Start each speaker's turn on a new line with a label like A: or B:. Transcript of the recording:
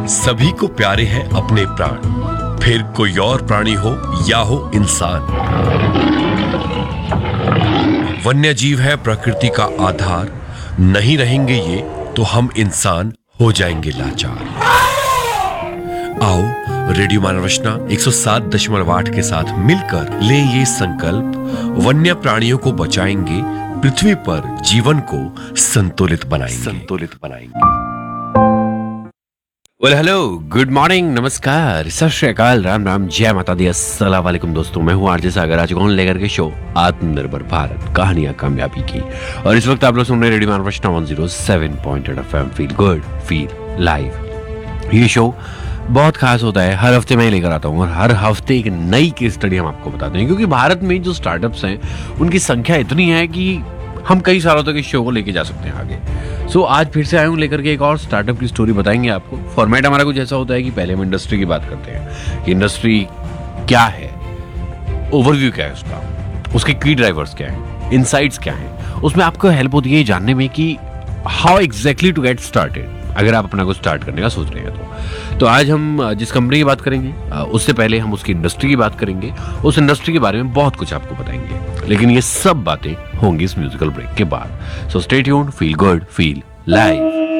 A: सभी को प्यारे हैं अपने प्राण, फिर कोई और प्राणी हो या हो इंसान। वन्य जीव है प्रकृति का आधार, नहीं रहेंगे ये तो हम इंसान हो जाएंगे लाचार। आओ रेडियो मानव रचना 107.8 के साथ मिलकर ले ये संकल्प, वन्य प्राणियों को बचाएंगे, पृथ्वी पर जीवन को संतुलित बनाएंगे।
B: वेल हेलो, गुड मॉर्निंग, नमस्कार, सत श्री अकाल, राम राम, जय माता दी, अस्सलाम वालेकुम दोस्तों। मैं हूँ आरजे सागर, आज कौन लेकर के शो आत्मनिर्भर भारत, कहानियां कामयाबी की। और इस वक्त आप लोग सुन रहे रेडियो मानव रचना 107.8 FM, feel good feel live. ये शो बहुत खास होता है, हर हफ्ते मैं लेकर आता हूँ और हर हफ्ते एक नई केस स्टडी हम आपको बताते हैं, क्योंकि भारत में जो स्टार्टअप्स हैं उनकी संख्या इतनी है कि हम कई सालों तक इस शो को लेके जा सकते हैं आगे। सो आज फिर से आए हूँ लेकर के एक और स्टार्टअप की स्टोरी बताएंगे आपको। फॉर्मेट हमारा कुछ ऐसा होता है कि पहले हम इंडस्ट्री की बात करते हैं कि इंडस्ट्री क्या है, ओवरव्यू क्या है उसका, उसके की ड्राइवर्स क्या है, इनसाइट्स क्या है। उसमें आपको हेल्प होती है जानने में कि how exactly to get started, अगर आप अपना को स्टार्ट करने का सोच रहे हैं तो आज हम जिस कंपनी की बात करेंगे उससे पहले हम उसकी इंडस्ट्री की बात करेंगे, उस इंडस्ट्री के बारे में बहुत कुछ आपको बताएंगे, लेकिन ये सब बातें होंगी इस म्यूजिकल ब्रेक के बाद। So stay tuned, feel good feel live.